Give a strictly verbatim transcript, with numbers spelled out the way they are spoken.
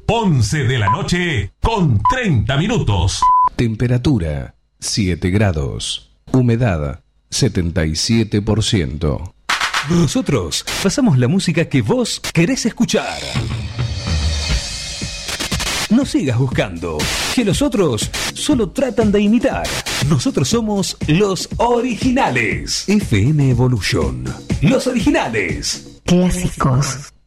once de la noche con treinta minutos. Temperatura siete grados. Humedad setenta y siete por ciento. Nosotros pasamos la música que vos querés escuchar. No sigas buscando, que los otros solo tratan de imitar. Nosotros somos los originales. F M Evolution. Los originales. Clásicos.